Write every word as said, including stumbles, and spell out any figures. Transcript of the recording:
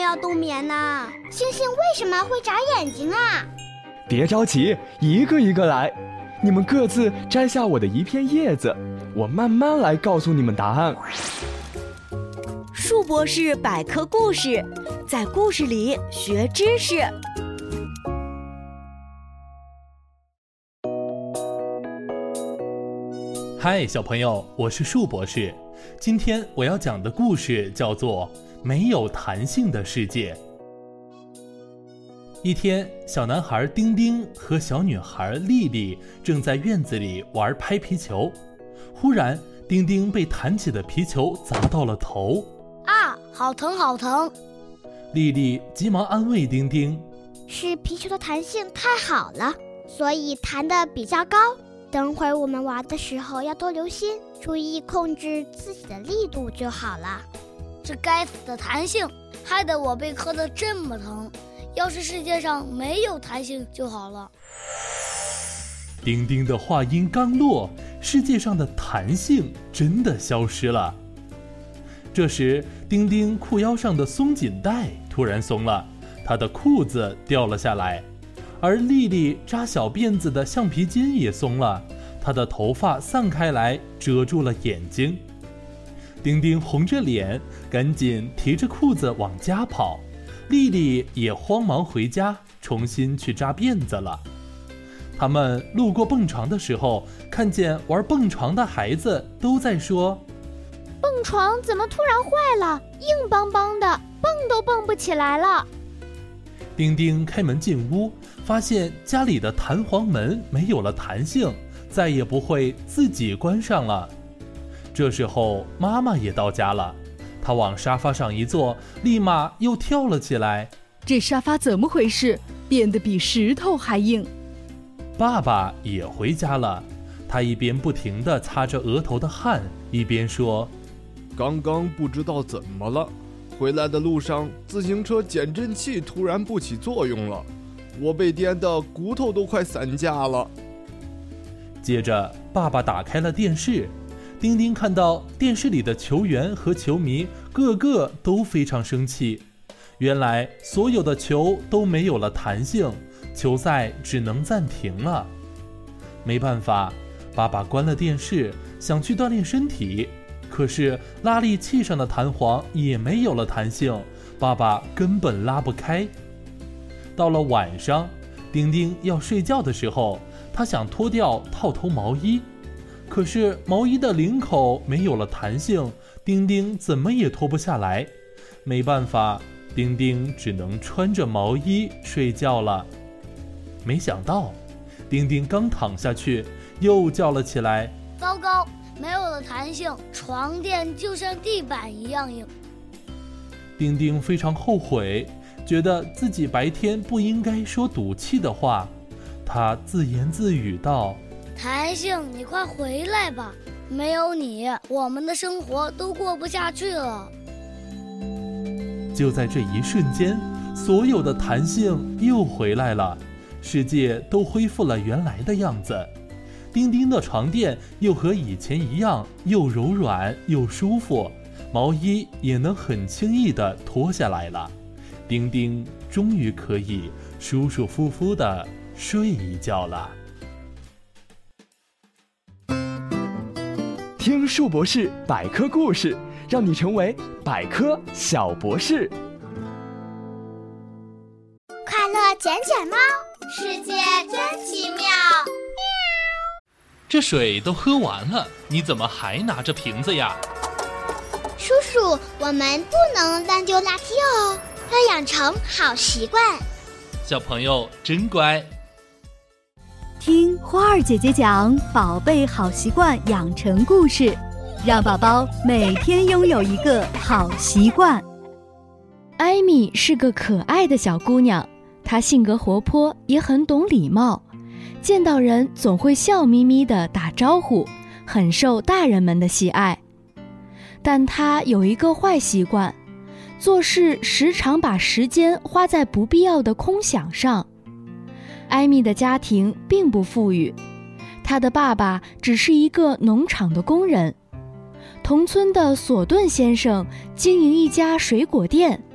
要冬眠呢？星星为什么会眨眼睛啊？ 别着急，一个一个来。你们各自摘下我的一片叶子，我慢慢来告诉你们答案。 树博士百科故事，在故事里学知识。 嗨，小朋友，我是树博士。今天我要讲的故事叫做《没有弹性的世界》。一天，小男孩丁丁和小女孩丽丽正在院子里玩拍皮球，忽然丁丁被弹起的皮球砸到了头。 啊，好疼好疼！ 丽丽急忙安慰丁丁， 是皮球的弹性太好了，所以弹得比较高，等会儿我们玩的时候要多留心，注意控制自己的力度就好了。 这该死的弹性，害得我被磕得这么疼，要是世界上没有弹性就好了。 丁丁的话音刚落，世界上的弹性真的消失了。这时，丁丁裤腰上的松紧带突然松了，他的裤子掉了下来，而丽丽扎小辫子的橡皮筋也松了，她的头发散开来，遮住了眼睛。丁丁红着脸，赶紧提着裤子往家跑，丽丽也慌忙回家，重新去扎辫子了。他们路过蹦床的时候，看见玩蹦床的孩子都在说， 蹦床怎么突然坏了，硬邦邦的，蹦都蹦不起来了。 丁丁开门进屋，发现家里的弹簧门没有了弹性，再也不会自己关上了。这时候妈妈也到家了，她往沙发上一坐，立马又跳了起来。 这沙发怎么回事？变得比石头还硬。 爸爸也回家了，他一边不停地擦着额头的汗，一边说， 刚刚不知道怎么了，回来的路上自行车减震器突然不起作用了，我被颠得骨头都快散架了。 接着爸爸打开了电视，丁丁看到电视里的球员和球迷个个都非常生气，原来所有的球都没有了弹性，球赛只能暂停了。没办法，爸爸关了电视，想去锻炼身体，可是拉力器上的弹簧也没有了弹性，爸爸根本拉不开。到了晚上，丁丁要睡觉的时候，他想脱掉套头毛衣，可是毛衣的领口没有了弹性，丁丁怎么也脱不下来。没办法，丁丁只能穿着毛衣睡觉了。没想到，丁丁刚躺下去，又叫了起来， 糟糕，没有了弹性，床垫就像地板一样硬。 丁丁非常后悔，觉得自己白天不应该说赌气的话，他自言自语道， 弹性，你快回来吧，没有你，我们的生活都过不下去了。 就在这一瞬间，所有的弹性又回来了，世界都恢复了原来的样子。丁丁的床垫又和以前一样，又柔软又舒服，毛衣也能很轻易地脱下来了。丁丁终于可以舒舒服服地睡一觉了。 听树博士百科故事，让你成为百科小博士。 快乐捡捡猫，世界真奇妙。 这水都喝完了，你怎么还拿着瓶子呀？ 叔叔，我们不能乱丢垃圾哦，要养成好习惯。 小朋友真乖。 听花儿姐姐讲宝贝好习惯养成故事，让宝宝每天拥有一个好习惯。艾米是个可爱的小姑娘，她性格活泼，也很懂礼貌，见到人总会笑眯眯地打招呼，很受大人们的喜爱。但她有一个坏习惯，做事时常把时间花在不必要的空想上。艾米的家庭并不富裕，她的爸爸只是一个农场的工人。同村的索顿先生经营一家水果店，